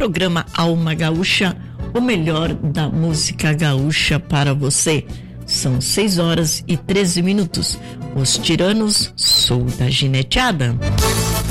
programa Alma Gaúcha, o melhor da música gaúcha para você. São 6 horas e 13 minutos. Os Tiranos, sou da Gineteada.